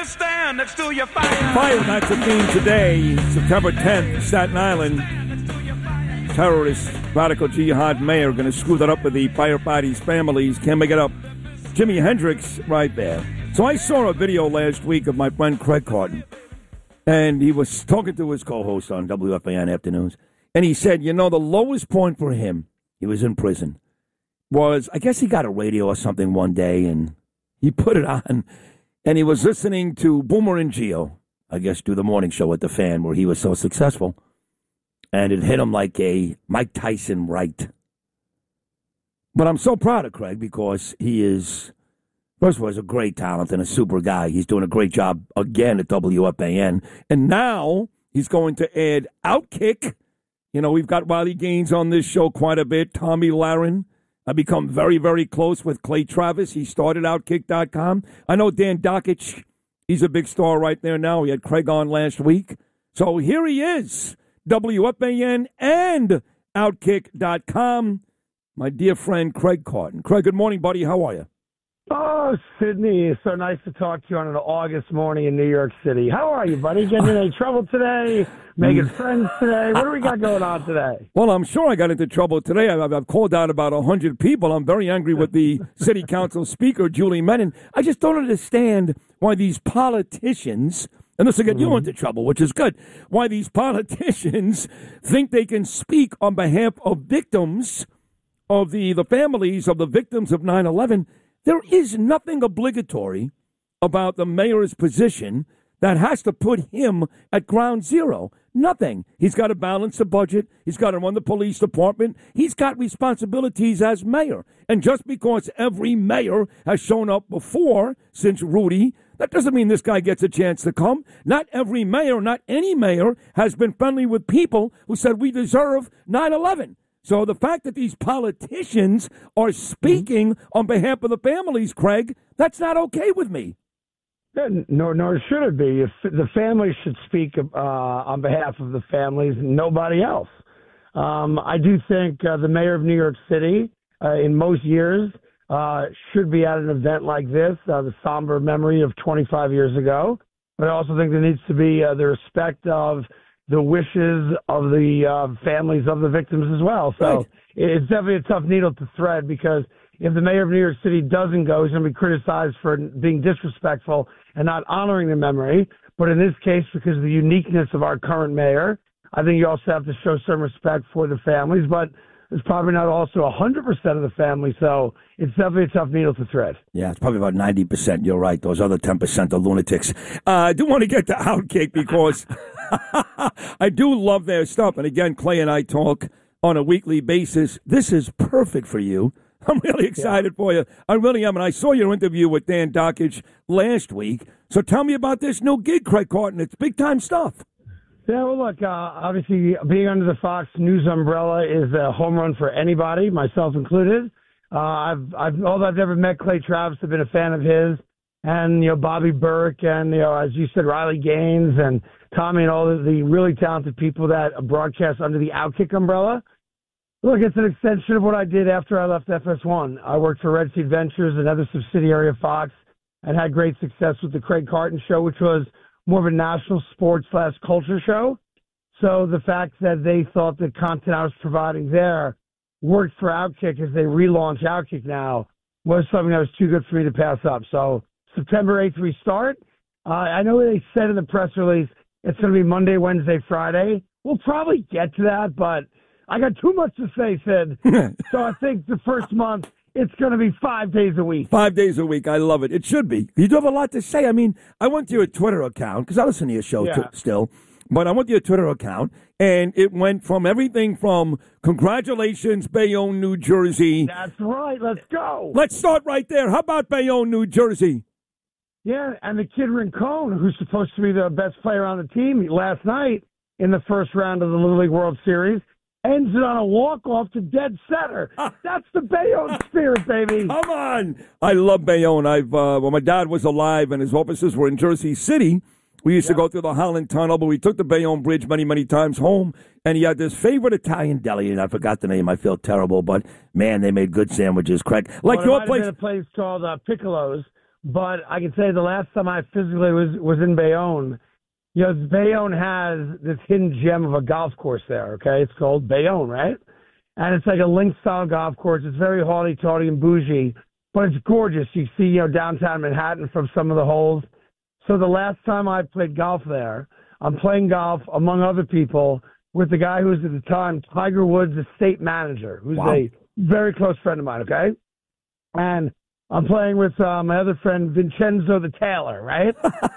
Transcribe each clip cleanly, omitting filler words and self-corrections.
stand next to your fire. Fire, that's the theme today, September 10th, Staten Island. Terrorist radical jihad mayor going to screw that up with the firefighters' families. Can't make it up. Jimi Hendrix right there. So I saw a video last week of my friend Craig Carton, and he was talking to his co-host on WFAN Afternoons, and he said, the lowest point for him, he was in prison, was, I guess he got a radio or something one day, and he put it on, and he was listening to Boomer and Gio, I guess, do the morning show at the Fan where he was so successful. And it hit him like a Mike Tyson right. But I'm so proud of Craig because he is, first of all, he's a great talent and a super guy. He's doing a great job again at WFAN. And now he's going to add Outkick. We've got Riley Gaines on this show quite a bit. Tommy Lahren. I've become very, very close with Clay Travis. He started Outkick.com. I know Dan Dakich. He's a big star right there now. He had Craig on last week. So here he is. WFAN and Outkick.com. My dear friend Craig Carton. Craig, good morning, buddy. How are you? Oh, Sydney, it's so nice to talk to you on an August morning in New York City. How are you, buddy? Getting in any trouble today? Making friends today? What do we got going on today? Well, I'm sure I got into trouble today. I've called out about 100 people. I'm very angry with the city council speaker, Julie Menin. I just don't understand why these politicians, and this will get you into trouble, which is good, why these politicians think they can speak on behalf of victims of the families of the victims of 9/11. There is nothing obligatory about the mayor's position that has to put him at ground zero. Nothing. He's got to balance the budget. He's got to run the police department. He's got responsibilities as mayor. And just because every mayor has shown up before since Rudy, that doesn't mean this guy gets a chance to come. Not every mayor, not any mayor has been friendly with people who said we deserve 9/11. So the fact that these politicians are speaking on behalf of the families, Craig, that's not okay with me. Nor should it be. If the families should speak on behalf of the families, nobody else. I do think the mayor of New York City, in most years, should be at an event like this, the somber memory of 25 years ago. But I also think there needs to be the respect of the wishes of the families of the victims as well. So It's definitely a tough needle to thread because if the mayor of New York City doesn't go, he's going to be criticized for being disrespectful and not honoring the memory. But in this case, because of the uniqueness of our current mayor, I think you also have to show some respect for the families. But it's probably not also 100% of the family, so it's definitely a tough needle to thread. Yeah, it's probably about 90%. You're right. Those other 10% are lunatics. I do want to get to Outkick because I do love their stuff. And again, Clay and I talk on a weekly basis. This is perfect for you. I'm really excited for you. I really am. And I saw your interview with Dan Dakich last week. So tell me about this new gig, Craig Carton. It's big-time stuff. Yeah, well, look, obviously being under the Fox News umbrella is a home run for anybody, myself included. Although I've never met Clay Travis, I've been a fan of his, and, Bobby Burke, and, as you said, Riley Gaines, and Tommy, and all the really talented people that broadcast under the Outkick umbrella. Look, it's an extension of what I did after I left FS1. I worked for Red Seat Ventures, another subsidiary of Fox, and had great success with the Craig Carton Show, which was more of a national sports/culture show. So the fact that they thought the content I was providing there worked for Outkick as they relaunch Outkick now was something that was too good for me to pass up. So September 8th we start. I know they said in the press release it's going to be Monday, Wednesday, Friday. We'll probably get to that, but I got too much to say, Sid. So I think the first month it's going to be 5 days a week. 5 days a week. I love it. It should be. You do have a lot to say. I mean, I went to your Twitter account because I listen to your show still. But I went to your Twitter account, and it went from everything from congratulations, Bayonne, New Jersey. That's right. Let's go. Let's start right there. How about Bayonne, New Jersey? Yeah, and the kid Rincon, who's supposed to be the best player on the team last night in the first round of the Little League World Series, ends it on a walk-off to dead center. That's the Bayonne spirit, baby. Come on. I love Bayonne. When my dad was alive and his offices were in Jersey City, we used to go through the Holland Tunnel, but we took the Bayonne Bridge many, many times home, and he had this favorite Italian deli, and I forgot the name. I feel terrible, but, man, they made good sandwiches, Craig. Like your place. It might have been a place called Piccolo's, but I can say the last time I physically was in Bayonne. You know, Bayonne has this hidden gem of a golf course there, okay? It's called Bayonne, right? And it's like a link-style golf course. It's very haughty-taughty and bougie, but it's gorgeous. You see, you know, downtown Manhattan from some of the holes. So the last time I played golf there, I'm playing golf, among other people, with the guy who was at the time Tiger Woods' estate manager, who's a very close friend of mine, okay? And I'm playing with my other friend, Vincenzo the Tailor, right?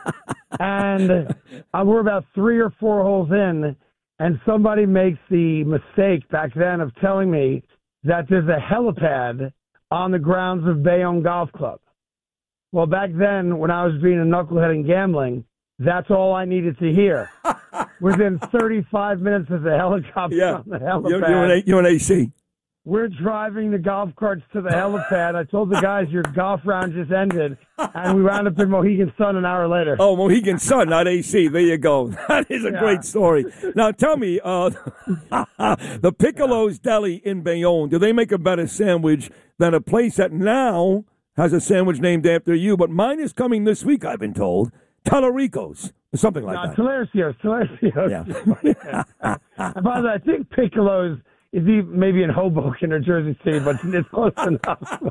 And we're about 3 or 4 holes in, and somebody makes the mistake back then of telling me that there's a helipad on the grounds of Bayonne Golf Club. Well, back then, when I was being a knucklehead and gambling, that's all I needed to hear. Within 35 minutes of the helicopter on the helipad. You're an AC. We're driving the golf carts to the helipad. I told the guys your golf round just ended, and we wound up in Mohegan Sun an hour later. Oh, Mohegan Sun, not AC. There you go. That is a great story. Now, tell me, the Piccolo's Deli in Bayonne, do they make a better sandwich than a place that now has a sandwich named after you? But mine is coming this week, I've been told. Talarico's, or something like that. Talercio's. Yeah. And by the way, I think Piccolo's is maybe in Hoboken or Jersey City, but it's close enough.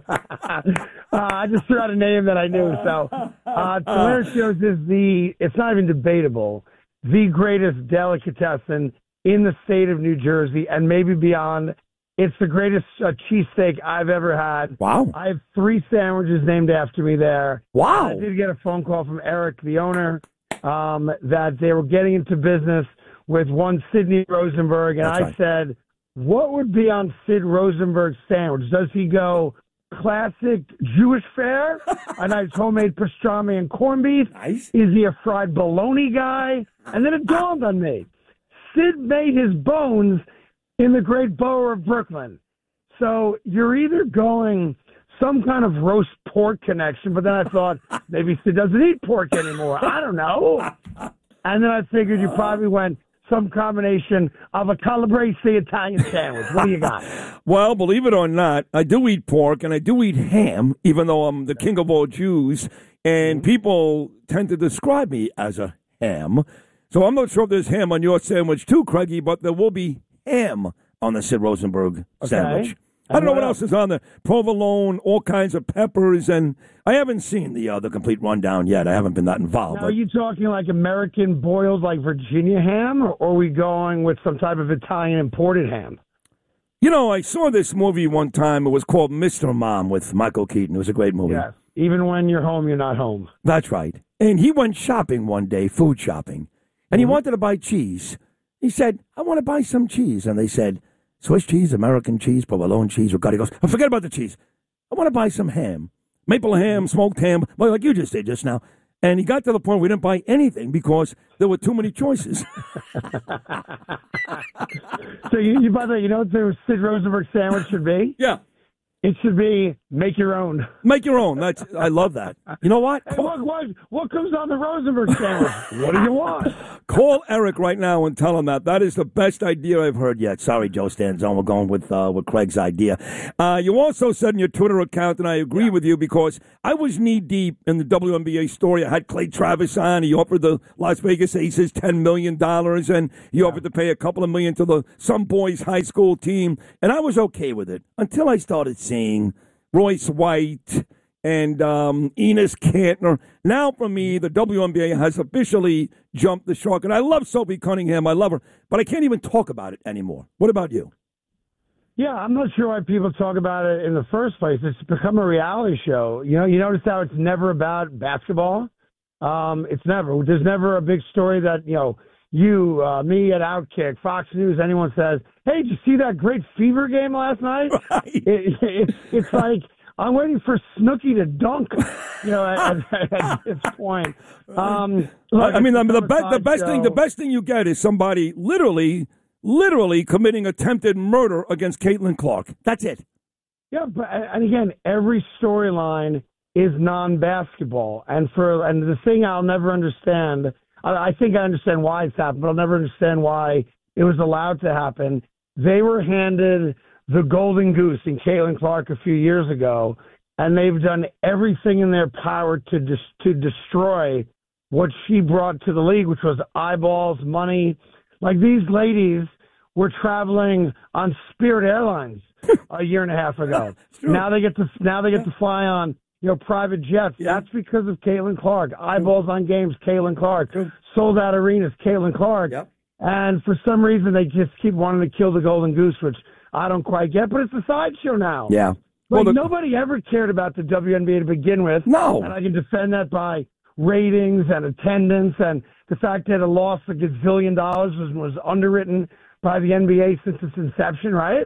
I just threw out a name that I knew. So Talercio's is it's not even debatable, the greatest delicatessen in the state of New Jersey and maybe beyond. It's the greatest cheesesteak I've ever had. Wow. I have 3 sandwiches named after me there. Wow. I did get a phone call from Eric, the owner, that they were getting into business with one Sidney Rosenberg. And I said, what would be on Sid Rosenberg's sandwich? Does he go classic Jewish fare? A nice homemade pastrami and corned beef? Nice. Is he a fried bologna guy? And then it dawned on me. Sid made his bones in the great borough of Brooklyn. So you're either going some kind of roast pork connection, but then I thought maybe Sid doesn't eat pork anymore. I don't know. And then I figured you probably went some combination of a calabrese Italian sandwich. What do you got? Well, believe it or not, I do eat pork and I do eat ham, even though I'm the king of all Jews. And people tend to describe me as a ham. So I'm not sure if there's ham on your sandwich too, Craigie, but there will be ham on the Sid Rosenberg sandwich. I don't know what else is on there. Provolone, all kinds of peppers, and I haven't seen the complete rundown yet. I haven't been that involved. Now, are you talking like American boiled, like Virginia ham, or are we going with some type of Italian imported ham? You know, I saw this movie one time. It was called Mr. Mom with Michael Keaton. It was a great movie. Yes. Even when you're home, you're not home. That's right. And he went shopping one day, food shopping, and he wanted to buy cheese. He said, I want to buy some cheese. And they said, Swiss cheese, American cheese, provolone cheese. He goes, oh, forget about the cheese. I want to buy some ham. Maple ham, smoked ham, well, like you just did just now. And he got to the point where we didn't buy anything because there were too many choices. So you by the way, you know what the Sid Rosenberg sandwich should be? Yeah. It should be make your own. Make your own. I love that. You know what? Hey, what comes on the Rosenberg sandwich? What do you want? Call Eric right now and tell him that. That is the best idea I've heard yet. Sorry, Joe Stanzone. We're going with Craig's idea. You also said in your Twitter account, and I agree with you, because I was knee-deep in the WNBA story. I had Clay Travis on. He offered the Las Vegas Aces $10 million, and he offered to pay a couple of million to some boys' high school team. And I was okay with it until I started seeing Royce White and Enes Kanter. Now, for me, the WNBA has officially jumped the shark. And I love Sophie Cunningham. I love her. But I can't even talk about it anymore. What about you? Yeah, I'm not sure why people talk about it in the first place. It's become a reality show. You know, you notice how it's never about basketball? It's never. There's never a big story that, you know, me at Outkick, Fox News, anyone says, hey, did you see that great Fever game last night? Right. It's like, I'm waiting for Snooki to dunk, you know, at this point. Look, the best thing you get is somebody literally committing attempted murder against Caitlin Clark. That's it. Yeah, and again, every storyline is non-basketball. And the thing I'll never understand, I think I understand why it's happened, but I'll never understand why it was allowed to happen. They were handed the golden goose in Caitlin Clark a few years ago, and they've done everything in their power to destroy what she brought to the league, which was eyeballs, money. Like, these ladies were traveling on Spirit Airlines a year and a half ago. Now they get to fly on private jets. Yeah. That's because of Caitlin Clark. Eyeballs on games, Caitlin Clark. Sold out arenas, Caitlin Clark. Yep. And for some reason, they just keep wanting to kill the golden goose, which I don't quite get. But it's a sideshow now. Yeah. Nobody ever cared about the WNBA to begin with. No. And I can defend that by ratings and attendance and the fact that it lost a gazillion dollars was underwritten by the NBA since its inception, right?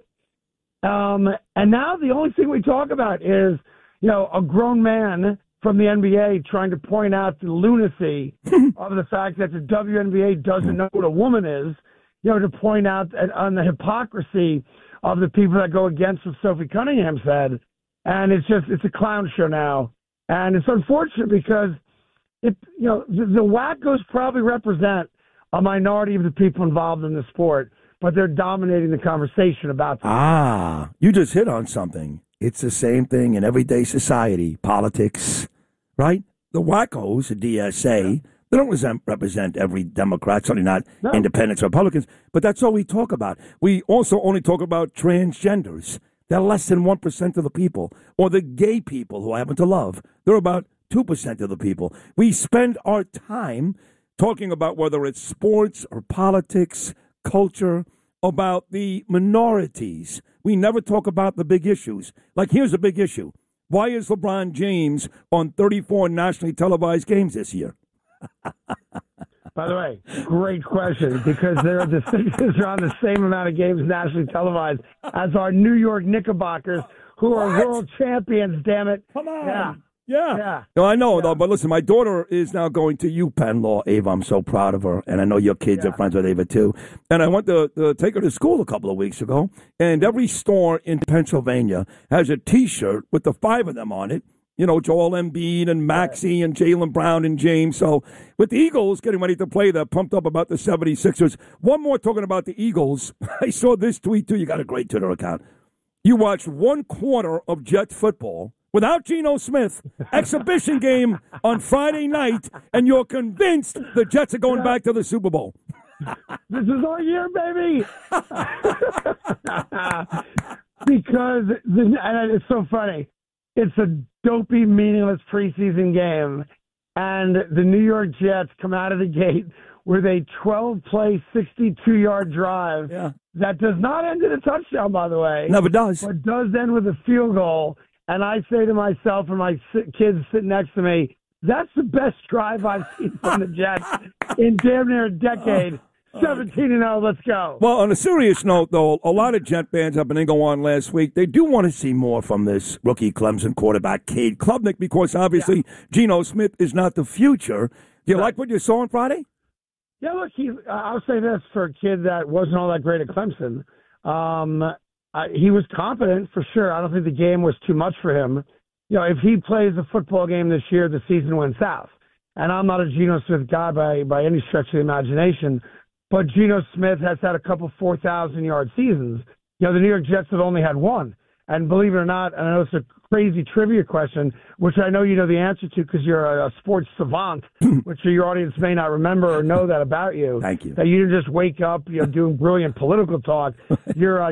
And now the only thing we talk about is, a grown man from the NBA trying to point out the lunacy of the fact that the WNBA doesn't know what a woman is, to point out on the hypocrisy of the people that go against what Sophie Cunningham said. And it's a clown show now. And it's unfortunate because the wackos probably represent a minority of the people involved in the sport, but they're dominating the conversation about them. You just hit on something. It's the same thing in everyday society, politics, right? The wackos, the DSA, they don't represent every Democrat, certainly not independents or Republicans, but that's all we talk about. We also only talk about transgenders. They're less than 1% of the people. Or the gay people who I happen to love. They're about 2% of the people. We spend our time talking about whether it's sports or politics, culture, about the minorities. We never talk about the big issues. Like, here's a big issue. Why is LeBron James on 34 nationally televised games this year? By the way, great question, because the Sixers are on the same amount of games nationally televised as our New York Knickerbockers, who are world champions, damn it. Come on. Yeah. No, I know, though. But listen, my daughter is now going to UPenn Law. Ava, I'm so proud of her. And I know your kids are friends with Ava, too. And I went to take her to school a couple of weeks ago. And every store in Pennsylvania has a T-shirt with the 5 of them on it. Joel Embiid and Maxey and Jaylen Brown and James. So with the Eagles getting ready to play, they're pumped up about the 76ers. One more talking about the Eagles. I saw this tweet, too. You got a great Twitter account. You watched 1 quarter of Jets football without Geno Smith, exhibition game on Friday night, and you're convinced the Jets are going back to the Super Bowl. This is our year, baby. Because, and it's so funny, it's a dopey, meaningless preseason game, and the New York Jets come out of the gate with a 12-play, 62-yard drive that does not end in a touchdown, by the way. Never does. But does end with a field goal. And I say to myself and my kids sitting next to me, that's the best drive I've seen from the Jets in damn near a decade. 17-0, let's go. Well, on a serious note, though, a lot of Jet fans have been go on last week. They do want to see more from this rookie Clemson quarterback, Cade Klubnik, because obviously Geno Smith is not the future. Do you like what you saw on Friday? Yeah, look, I'll say this for a kid that wasn't all that great at Clemson. He was competent for sure. I don't think the game was too much for him. If he plays a football game this year, the season went south. And I'm not a Geno Smith guy by any stretch of the imagination, but Geno Smith has had a couple 4,000-yard seasons. The New York Jets have only had one. And believe it or not, and I know it's a crazy trivia question, which I know you know the answer to because you're a sports savant, which your audience may not remember or know that about you. Thank you. That you didn't just wake up, doing brilliant political talk. You're